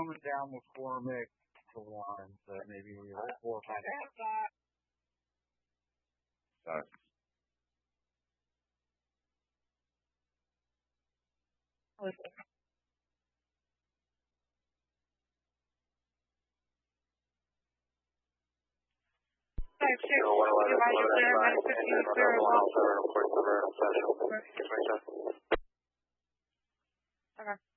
coming down McCormick to 1, so maybe we were 4 or 5. Sorry. Okay.